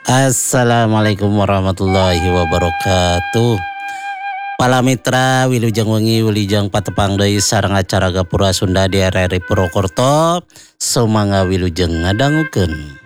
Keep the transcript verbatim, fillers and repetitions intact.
Assalamualaikum warahmatullahi wabarakatuh. Pala mitra wilujeng wengi wilujeng patepang deui sareng acara Gapura Sunda di R R I Purwokerto. Sumangga wilujeng ngadangukeun.